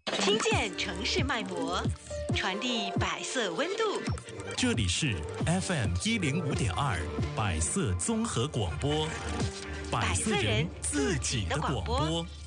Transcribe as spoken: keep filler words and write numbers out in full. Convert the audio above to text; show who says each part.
Speaker 1: 听见城市脉搏，传递百色温度。
Speaker 2: 这里是 F M 一零五点二百色综合广播，百色人自己的广播。